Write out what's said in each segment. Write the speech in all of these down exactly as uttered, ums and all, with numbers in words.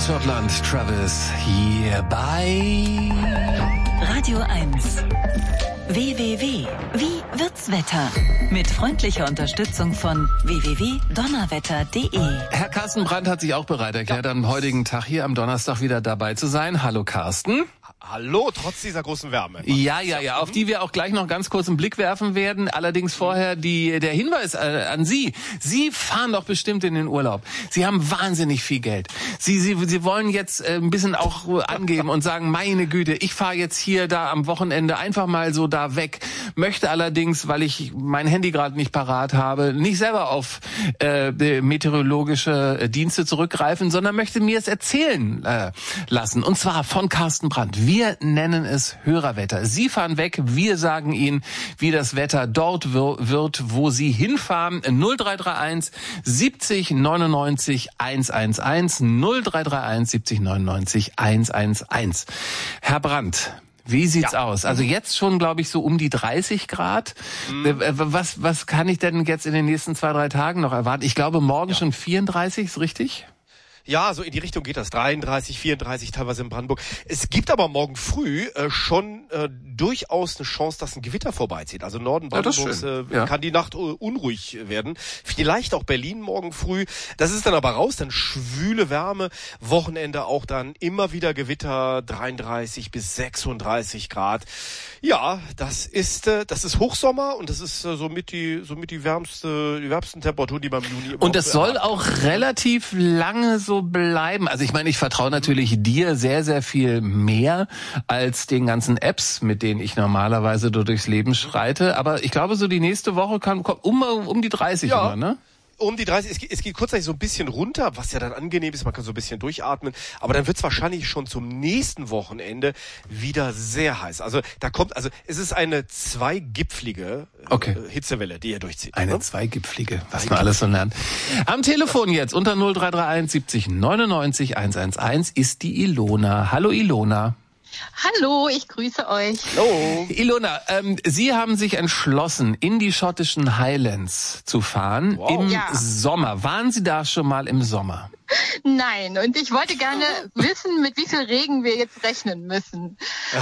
aus Schottland, Travis, hier bei Radio eins. W W W. Wie wird's Wetter? Mit freundlicher Unterstützung von w w w punkt donnerwetter punkt de. Herr Carsten Brandt hat sich auch bereit erklärt, am heutigen Tag hier am Donnerstag wieder dabei zu sein. Hallo Carsten. Hallo, trotz dieser großen Wärme. Ja, ja, ja, auf die wir auch gleich noch ganz kurz einen Blick werfen werden. Allerdings vorher die, der Hinweis äh, an Sie. Sie fahren doch bestimmt in den Urlaub. Sie haben wahnsinnig viel Geld. Sie, Sie, Sie wollen jetzt äh, ein bisschen auch angeben und sagen, meine Güte, ich fahre jetzt hier da am Wochenende einfach mal so da weg. Möchte allerdings, weil ich mein Handy gerade nicht parat habe, nicht selber auf äh, meteorologische Dienste zurückgreifen, sondern möchte mir es erzählen äh, lassen. Und zwar von Carsten Brandt. Wir nennen es Hörerwetter. Sie fahren weg, wir sagen Ihnen, wie das Wetter dort wird, wo Sie hinfahren. null drei drei eins siebzig neunundneunzig hundertelf, null drei drei eins siebzig neunundneunzig hundertelf. Herr Brandt, wie sieht's ja. aus? Also jetzt schon, glaube ich, so um die dreißig Grad. Mhm. Was, was kann ich denn jetzt in den nächsten zwei, drei Tagen noch erwarten? Ich glaube, morgen ja. schon vierunddreißig, ist richtig? Ja, so in die Richtung geht das. dreiunddreißig, vierunddreißig teilweise in Brandenburg. Es gibt aber morgen früh äh, schon äh, durchaus eine Chance, dass ein Gewitter vorbeizieht. Also Norden Brandenburgs ja, äh, ja. kann die Nacht äh, unruhig werden. Vielleicht auch Berlin morgen früh. Das ist dann aber raus, dann schwüle Wärme. Wochenende auch dann immer wieder Gewitter, dreiunddreißig bis sechsunddreißig Grad. Ja, das ist äh, das ist Hochsommer und das ist äh, somit die somit die wärmste die wärmsten Temperaturen, die beim Juni und es soll auch relativ lange so bleiben. Also ich meine, ich vertraue natürlich dir sehr, sehr viel mehr als den ganzen Apps, mit denen ich normalerweise durchs Leben schreite. Aber ich glaube, so die nächste Woche kann um, um die dreißig ja. immer, ne? Um die dreißig, es geht, es geht kurzzeitig so ein bisschen runter, was ja dann angenehm ist, man kann so ein bisschen durchatmen, aber dann wird's wahrscheinlich schon zum nächsten Wochenende wieder sehr heiß. Also da kommt, also es ist eine zweigipflige okay. äh, Hitzewelle, die hier durchzieht. Eine ne? zweigipflige, was man alles so lernt. Am Telefon jetzt unter null drei drei eins siebzig neunundneunzig hundertelf ist die Ilona. Hallo Ilona. Hallo, ich grüße euch. Hallo. Ilona, ähm, Sie haben sich entschlossen, in die schottischen Highlands zu fahren wow. im ja. Sommer. Waren Sie da schon mal im Sommer? Nein, und ich wollte gerne wissen, mit wie viel Regen wir jetzt rechnen müssen.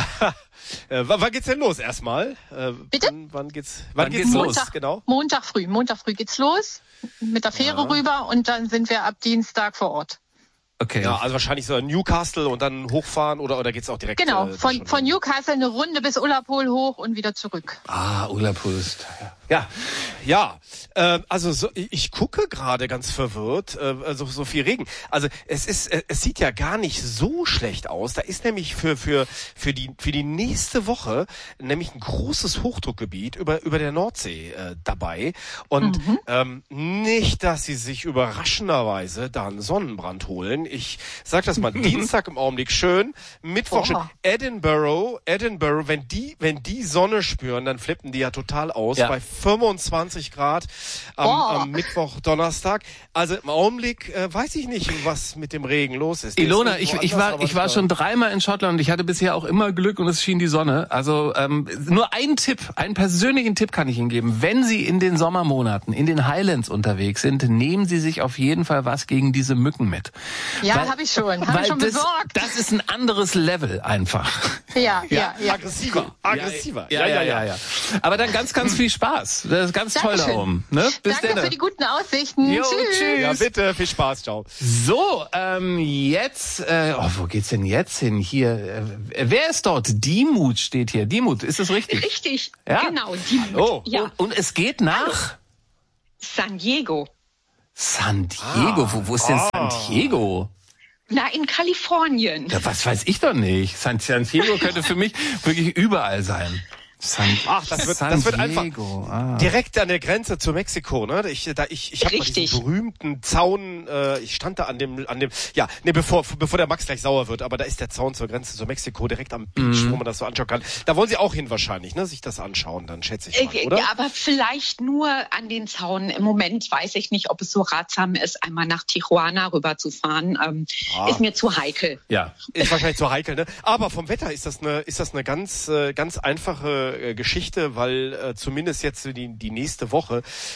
äh, wann geht's denn los erstmal? Äh, Bitte? Wann, wann geht's, wann wann geht's, geht's los? Montag, genau? Montag früh. Montag früh geht's los mit der Fähre ja. rüber und dann sind wir ab Dienstag vor Ort. Okay. Ja, also wahrscheinlich so Newcastle und dann hochfahren oder oder geht's auch direkt? Genau, äh, von von Newcastle eine Runde bis Ullapool hoch und wieder zurück. Ah, Ullapool ist ja, ja. Äh, also so, ich gucke gerade ganz verwirrt, äh, also so viel Regen. Also es ist, es sieht ja gar nicht so schlecht aus. Da ist nämlich für für für die für die nächste Woche nämlich ein großes Hochdruckgebiet über über der Nordsee äh, dabei und mhm. ähm, nicht, dass sie sich überraschenderweise da einen Sonnenbrand holen. Ich sag das mal, Dienstag im Augenblick schön, Mittwoch schön. Edinburgh, Edinburgh, wenn die, wenn die Sonne spüren, dann flippen die ja total aus ja. bei fünfundzwanzig Grad am, oh. am Mittwoch, Donnerstag. Also im Augenblick äh, weiß ich nicht, was mit dem Regen los ist. Der Ilona, ist ich, anders, ich war, ich war schon dreimal in Schottland und ich hatte bisher auch immer Glück und es schien die Sonne. Also ähm, nur ein Tipp, einen persönlichen Tipp kann ich Ihnen geben. Wenn Sie in den Sommermonaten in den Highlands unterwegs sind, nehmen Sie sich auf jeden Fall was gegen diese Mücken mit. Ja, habe ich schon. Habe ich schon das, besorgt. Das ist ein anderes Level einfach. Ja, ja, ja. Aggressiver. Aggressiver. Ja, ja, ja, ja, ja. Aber dann ganz, ganz viel Spaß. Das ist ganz Dankeschön. toll da oben. Ne? Bis Danke denn. für die guten Aussichten. Jo, tschüss. tschüss. Ja, bitte. Viel Spaß. Ciao. So, ähm, jetzt, äh, oh, wo geht's denn jetzt hin? Hier, äh, wer ist dort? Diemut steht hier. Diemut, ist das richtig? Richtig, ja? genau. Diemut. Oh, ja. und, und es geht nach? San Diego. San Diego? Ah. Wo, wo ist denn Ah. San Diego? Na, in Kalifornien. Ja, was weiß ich doch nicht. San, San Diego könnte für mich wirklich überall sein. San, Ach, das wird, San das wird Diego. einfach Ah. direkt an der Grenze zu Mexiko, ne? Ich, da, ich, ich habe mal diesen berühmten Zaun. Äh, ich stand da an dem, an dem, ja, ne, bevor, bevor der Max gleich sauer wird. Aber da ist der Zaun zur Grenze zu Mexiko, direkt am Beach, Mhm. wo man das so anschauen kann. Da wollen Sie auch hin wahrscheinlich, ne? Sich das anschauen, dann schätze ich mal, Äh, oder? Ja, aber vielleicht nur an den Zaun. Im Moment weiß ich nicht, ob es so ratsam ist, einmal nach Tijuana rüberzufahren. Ähm, Ah. Ist mir zu heikel. Ja. Ist wahrscheinlich zu heikel, ne? Aber vom Wetter ist das eine, ist das eine ganz, äh, ganz einfache äh, Geschichte, weil äh, zumindest jetzt die, die nächste Woche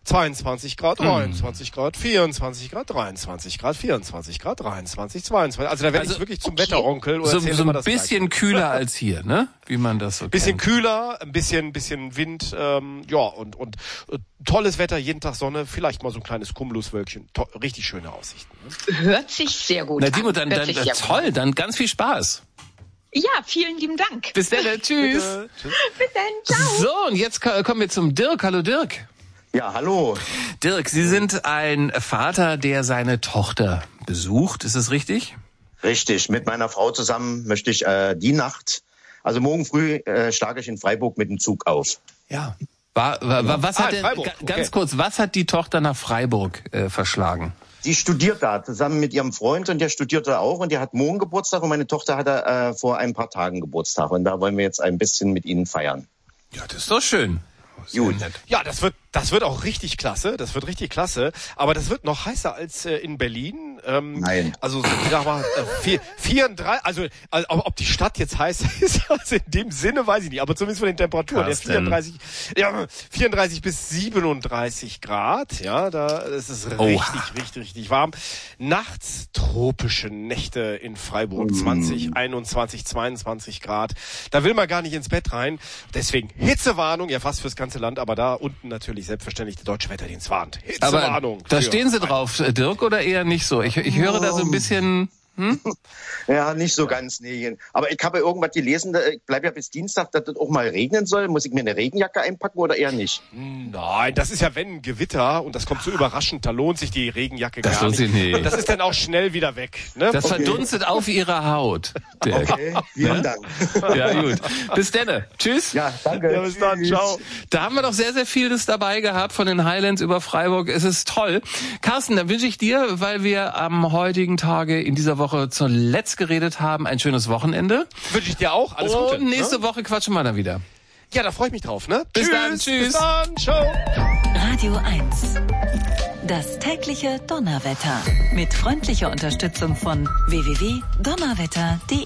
zweiundzwanzig Grad, dreiundzwanzig Grad, vierundzwanzig Grad, dreiundzwanzig Grad, vierundzwanzig Grad, dreiundzwanzig, zweiundzwanzig. Also da werde Also, ich wirklich zum Wetteronkel. So, so ein das bisschen Gleiche. kühler als hier, ne? Wie man das so Bisschen kennt. kühler, ein bisschen, bisschen Wind, ähm, ja, und, und äh, tolles Wetter, jeden Tag Sonne, vielleicht mal so ein kleines Cumuluswölkchen. To- richtig schöne Aussichten. Ne? Hört sich sehr gut Na, an. Dimo, dann, Hört dann, sich dann sehr toll, gut dann ganz viel Spaß. an. Ja, vielen lieben Dank. Bis dann, tschüss. Bitte. Tschüss. Bis dann, ciao. So, und jetzt ko- kommen wir zum Dirk. Hallo Dirk. Ja, hallo. Dirk, Sie sind ein Vater, der seine Tochter besucht. Ist das richtig? Richtig. Mit meiner Frau zusammen möchte ich äh, die Nacht, also morgen früh äh, schlage ich in Freiburg mit dem Zug auf. Ja. War, war, war, was Ah, hat in denn, Freiburg, ga- ganz okay. kurz, was hat die Tochter nach Freiburg äh, verschlagen? Die studiert da zusammen mit ihrem Freund und der studiert da auch und der hat morgen Geburtstag und meine Tochter hatte äh, vor ein paar Tagen Geburtstag und da wollen wir jetzt ein bisschen mit ihnen feiern. Ja, das ist doch schön. Sehr Gut. nett. Ja, das wird, das wird auch richtig klasse. Das wird richtig klasse. Aber das wird noch heißer als äh, in Berlin. Ähm, Nein. Also, so, ich sag mal, äh, vier, vierunddreißig, also, also, ob die Stadt jetzt heiß ist, also in dem Sinne weiß ich nicht. Aber zumindest von den Temperaturen. Der Carsten. vierunddreißig, ja, vierunddreißig bis siebenunddreißig Grad. Ja, da ist es Oha. richtig, richtig, richtig warm. Nachts tropische Nächte in Freiburg. zwanzig, einundzwanzig, zweiundzwanzig Grad. Da will man gar nicht ins Bett rein. Deswegen Hitzewarnung, ja fast fürs ganze Land, aber da unten natürlich selbstverständlich der Deutsche Wetterdienst warnt. Aber Hitzewarnung. da für- stehen Sie drauf, äh, Dirk, oder eher nicht so? Ich, ich höre da so ein bisschen... Ja, nicht so ganz, nee. Aber ich habe irgendwas gelesen, da- ich bleibe ja bis Dienstag, dass das auch mal regnen soll. Muss ich mir eine Regenjacke einpacken oder eher nicht? Nein, das ist ja wenn ein Gewitter und das kommt so überraschend, da lohnt sich die Regenjacke Das gar lohnt sich nicht. Und das ist dann auch schnell wieder weg. Ne? Das verdunstet auf Ihrer Haut, Dirk. Okay, vielen Dank. Ja, gut. Bis denne. Tschüss. Ja, danke. Ja, bis dann, ciao. Da haben wir doch sehr, sehr vieles dabei gehabt von den Highlands über Freiburg. Es ist toll. Carsten, dann wünsche ich dir, weil wir am heutigen Tage in dieser Woche zuletzt geredet haben, ein schönes Wochenende. Wünsche ich dir auch. Alles Und Gute. nächste ne? Woche quatschen wir dann wieder. Ja, da freue ich mich drauf. Ne? Bis tschüss, dann, tschüss. Bis dann, ciao. Radio eins. Das tägliche Donnerwetter. Mit freundlicher Unterstützung von w w w punkt donnerwetter punkt d e.